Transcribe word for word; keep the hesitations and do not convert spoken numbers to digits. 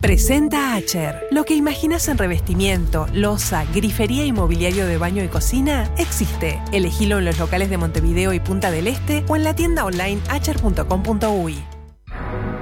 Presenta Acher. Lo que imaginas en revestimiento, loza, grifería y mobiliario de baño y cocina existe. Elegilo en los locales de Montevideo y Punta del Este o en la tienda online acher punto com punto uy.